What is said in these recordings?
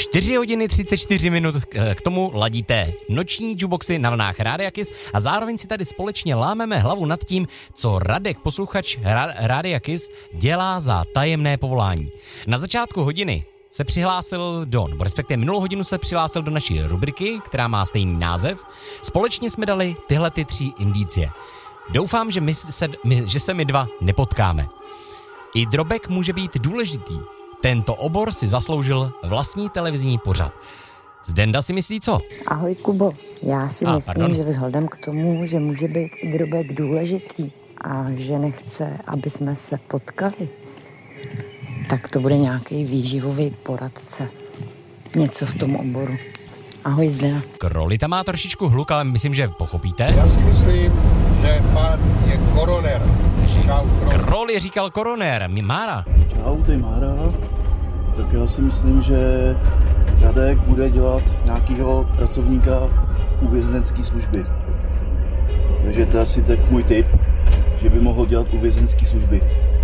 4 hodiny 34 minut, k tomu ladíte noční jukeboxy na vlnách Rádia Kiss a zároveň si tady společně lámeme hlavu nad tím, co Radek, posluchač Rádia Kiss, dělá za tajemné povolání. Na začátku hodiny se přihlásil nebo respektive minulou hodinu se přihlásil do naší rubriky, která má stejný název. Společně jsme dali tyhle 3 indicie. Doufám, že se my dva nepotkáme. I drobek může být důležitý. Tento obor si zasloužil vlastní televizní pořad. Zdenda si myslí co? Ahoj Kubo, já si myslím, že vzhledem k tomu, že může být i drobek důležitý a že nechce, aby jsme se potkali, tak to bude nějaký výživový poradce. Něco v tom oboru. Ahoj Zdena. Kroli tam má trošičku hluk, ale myslím, že pochopíte. Já si myslím, že pán je koroner. Čau, Kroli říkal koroner. Mára. Čau, ty Mára. Tak já si myslím, že Radek bude dělat nějakého pracovníka u vězeňské služby. Takže to je asi tak můj tip, že by mohl dělat u vězeňské služby.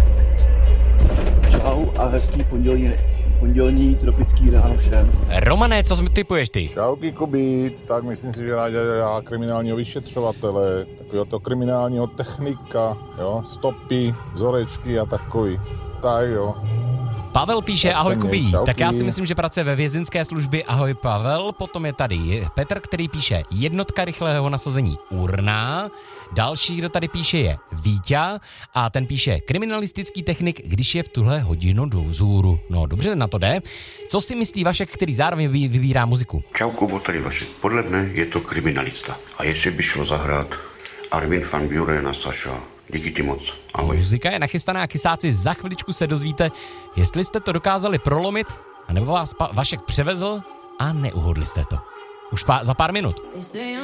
Čau a hezký pondělní tropický ráno všem. Romane, co typuješ ty? Čauky, Kuby. Tak myslím si, že Ráďa dělá kriminálního vyšetřovatele, takového to kriminálního technika, jo, stopy, vzorečky a takový. Tak jo. Pavel píše, ahoj Kubí, tak já si myslím, že pracuje ve vězeňské službě, ahoj Pavel, potom je tady Petr, který píše jednotka rychlého nasazení urna, další, kdo tady píše, je Víťa a ten píše kriminalistický technik, když je v tuhle hodinu dozoru. No dobře, na to jde. Co si myslí Vašek, který zároveň vybírá muziku? Čau Kubo, tady Vašek. Podle mne je to kriminalista. A jestli by šlo zahrát Armin van Buuren a Saša. Díky ti moc. Ahoj. Muzika je nachystaná, kysáci, za chviličku se dozvíte, jestli jste to dokázali prolomit, anebo vás Vašek převezl a neuhodli jste to. Už za pár minut.